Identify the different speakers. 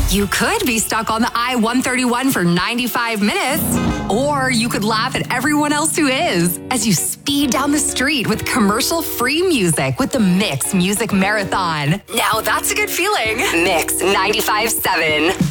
Speaker 1: You could be stuck on the I-131 for 95 minutes, or you could laugh at everyone else who is as you speed down the street with commercial-free music with the Mix Music Marathon. Now that's a good feeling. Mix 95.7.